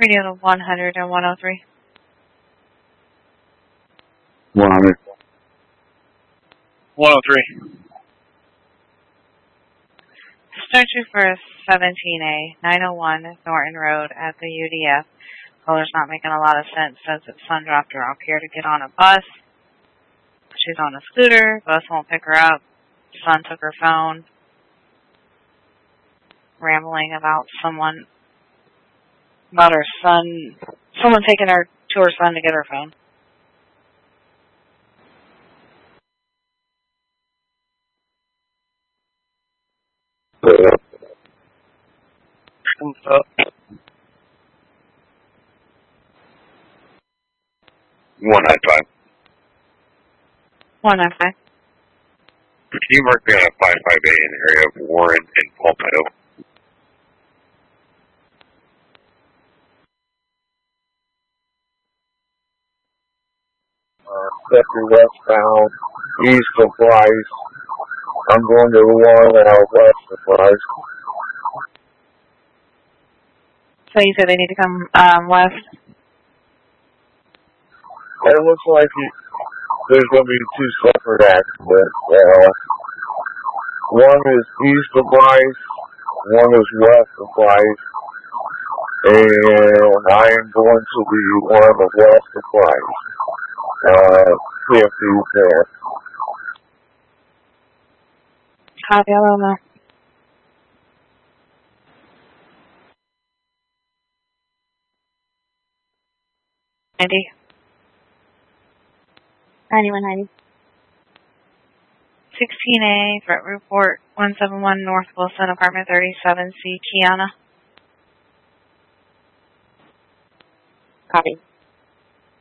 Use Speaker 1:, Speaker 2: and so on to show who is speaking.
Speaker 1: Radio to 100 and 103.
Speaker 2: 100.
Speaker 3: 103.
Speaker 1: Searching for 17A, 901 Norton Road at the UDF. Caller's not making a lot of sense. Says that son dropped her off here to get on a bus. She's on a scooter. Bus won't pick her up. Son took her phone. Rambling about her son. Someone taking her to her son to get her phone.
Speaker 3: What's up?
Speaker 2: 195.
Speaker 1: 195.
Speaker 2: Can you mark me on a 55A in the area of Warren and Palmetto?
Speaker 4: Sector westbound, east of Bryce. I'm going to the one out west of Bryce.
Speaker 1: So you said they need to come west?
Speaker 4: And it looks like there's going to be two separate accidents. One is east of Bryce, one is west of Bryce, and I am going to the one of west of Bryce. See if he's there.
Speaker 1: Copy, I don't know. Andy? 9190. 16A, Brett Report, 171 North Wilson, Apartment 37C, Kiana. Copy.